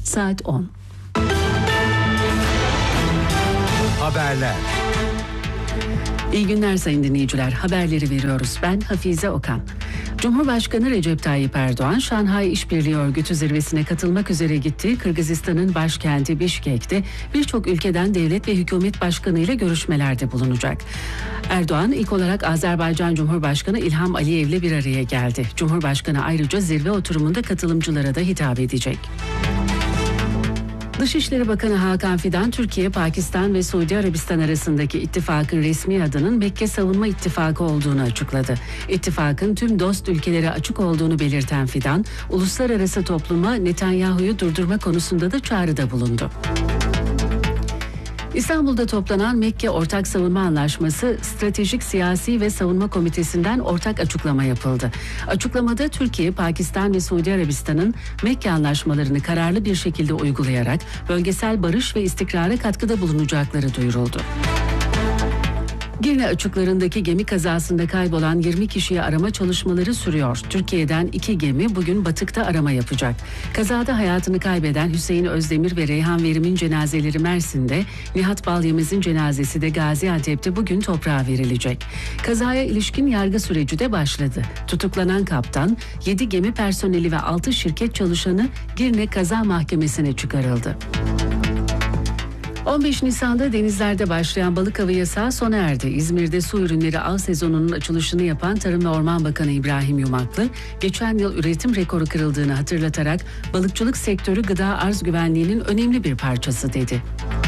saat 10. Haberler. İyi günler sayın dinleyiciler. Haberleri veriyoruz. Ben Hafize Okan. Cumhurbaşkanı Recep Tayyip Erdoğan, Şanghay İşbirliği Örgütü zirvesine katılmak üzere gittiği Kırgızistan'ın başkenti Bişkek'te birçok ülkeden devlet ve hükümet başkanıyla görüşmelerde bulunacak. Erdoğan ilk olarak Azerbaycan Cumhurbaşkanı İlham Aliyev'le bir araya geldi. Cumhurbaşkanı ayrıca zirve oturumunda katılımcılara da hitap edecek. Dışişleri Bakanı Hakan Fidan, Türkiye, Pakistan ve Suudi Arabistan arasındaki ittifakın resmi adının Mekke Savunma İttifakı olduğunu açıkladı. İttifakın tüm dost ülkelere açık olduğunu belirten Fidan, uluslararası topluma Netanyahu'yu durdurma konusunda da çağrıda bulundu. İstanbul'da toplanan Mekke Ortak Savunma Anlaşması Stratejik Siyasi ve Savunma Komitesi'nden ortak açıklama yapıldı. Açıklamada Türkiye, Pakistan ve Suudi Arabistan'ın Mekke anlaşmalarını kararlı bir şekilde uygulayarak bölgesel barış ve istikrara katkıda bulunacakları duyuruldu. Girne açıklarındaki gemi kazasında kaybolan 20 kişiye arama çalışmaları sürüyor. Türkiye'den 2 gemi bugün batıkta arama yapacak. Kazada hayatını kaybeden Hüseyin Özdemir ve Reyhan Verim'in cenazeleri Mersin'de, Nihat Balyemez'in cenazesi de Gaziantep'te bugün toprağa verilecek. Kazaya ilişkin yargı süreci de başladı. Tutuklanan kaptan, 7 gemi personeli ve 6 şirket çalışanı Girne Kaza Mahkemesi'ne çıkarıldı. 15 Nisan'da denizlerde başlayan balık avı yasağı sona erdi. İzmir'de su ürünleri av sezonunun açılışını yapan Tarım ve Orman Bakanı İbrahim Yumaklı, geçen yıl üretim rekoru kırıldığını hatırlatarak balıkçılık sektörü gıda arz güvenliğinin önemli bir parçası dedi.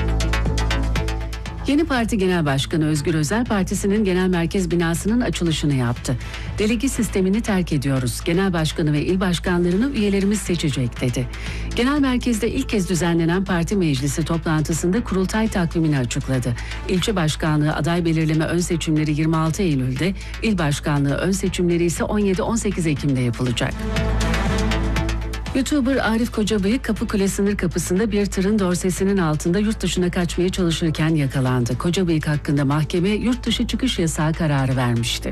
Yeni Parti Genel Başkanı Özgür Özel, partisinin genel merkez binasının açılışını yaptı. Delege sistemini terk ediyoruz. Genel başkanı ve il başkanlarını üyelerimiz seçecek dedi. Genel merkezde ilk kez düzenlenen parti meclisi toplantısında kurultay takvimini açıkladı. İlçe başkanlığı aday belirleme ön seçimleri 26 Eylül'de, il başkanlığı ön seçimleri ise 17-18 Ekim'de yapılacak. YouTuber Arif Kocabıyık, Kapıkule sınır kapısında bir tırın dorsesinin altında yurt dışına kaçmaya çalışırken yakalandı. Kocabıyık hakkında mahkeme yurt dışı çıkış yasağı kararı vermişti.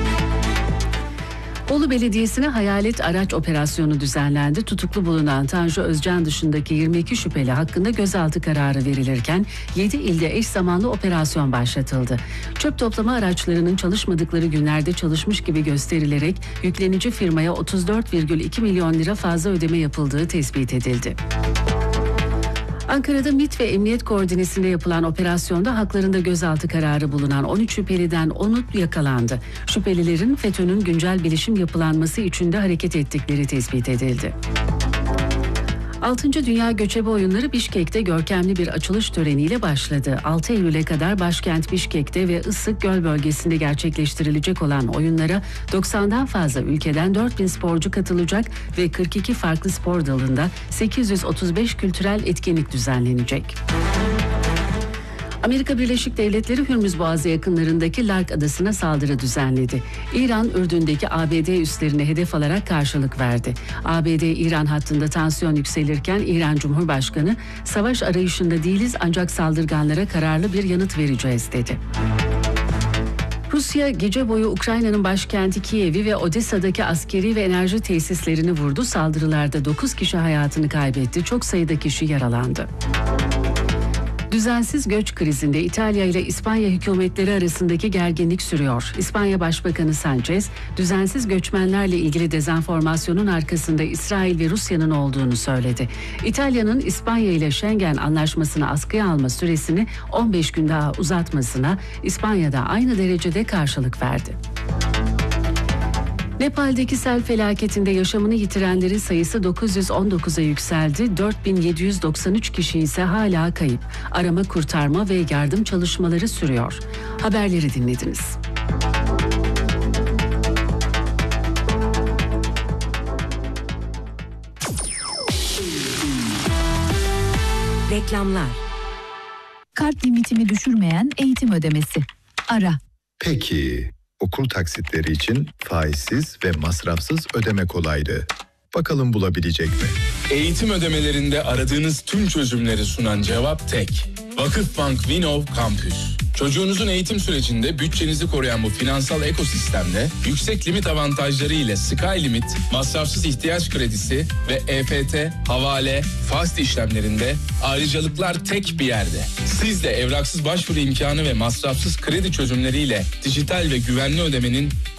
Bolu Belediyesi'ne hayalet araç operasyonu düzenlendi. Tutuklu bulunan Tanju Özcan dışındaki 22 şüpheli hakkında gözaltı kararı verilirken 7 ilde eş zamanlı operasyon başlatıldı. Çöp toplama araçlarının çalışmadıkları günlerde çalışmış gibi gösterilerek yüklenici firmaya 34,2 milyon lira fazla ödeme yapıldığı tespit edildi. Ankara'da MİT ve Emniyet Koordinesi'nde yapılan operasyonda haklarında gözaltı kararı bulunan 13 şüpheliden 10'u yakalandı. Şüphelilerin FETÖ'nün güncel bilişim yapılanması içinde hareket ettikleri tespit edildi. 6. Dünya Göçebe Oyunları Bişkek'te görkemli bir açılış töreniyle başladı. 6 Eylül'e kadar başkent Bişkek'te ve Issık Göl bölgesinde gerçekleştirilecek olan oyunlara 90'dan fazla ülkeden 4000 sporcu katılacak ve 42 farklı spor dalında 835 kültürel etkinlik düzenlenecek. Amerika Birleşik Devletleri Hürmüz Boğazı yakınlarındaki Lark Adası'na saldırı düzenledi. İran, Ürdün'deki ABD üslerine hedef alarak karşılık verdi. ABD-İran hattında tansiyon yükselirken İran Cumhurbaşkanı, savaş arayışında değiliz ancak saldırganlara kararlı bir yanıt vereceğiz dedi. Rusya gece boyu Ukrayna'nın başkenti Kiev'i ve Odessa'daki askeri ve enerji tesislerini vurdu. Saldırılarda 9 kişi hayatını kaybetti, çok sayıda kişi yaralandı. Düzensiz göç krizinde İtalya ile İspanya hükümetleri arasındaki gerginlik sürüyor. İspanya Başbakanı Sanchez, düzensiz göçmenlerle ilgili dezenformasyonun arkasında İsrail ve Rusya'nın olduğunu söyledi. İtalya'nın İspanya ile Schengen anlaşmasını askıya alma süresini 15 gün daha uzatmasına İspanya da aynı derecede karşılık verdi. Nepal'deki sel felaketinde yaşamını yitirenlerin sayısı 919'a yükseldi. 4793 kişi ise hala kayıp. Arama, kurtarma ve yardım çalışmaları sürüyor. Haberleri dinlediniz. Reklamlar. Kart limitimi düşürmeyen eğitim ödemesi. Ara. Peki, okul taksitleri için faizsiz ve masrafsız ödeme kolaylığı. Bakalım bulabilecek mi? Eğitim ödemelerinde aradığınız tüm çözümleri sunan cevap tek. Vakıfbank Vinov Campus. Çocuğunuzun eğitim sürecinde bütçenizi koruyan bu finansal ekosistemde yüksek limit avantajları ile Sky Limit, masrafsız ihtiyaç kredisi ve EFT, havale, fast işlemlerinde ayrıcalıklar tek bir yerde. Siz de evraksız başvuru imkanı ve masrafsız kredi çözümleriyle dijital ve güvenli ödemenin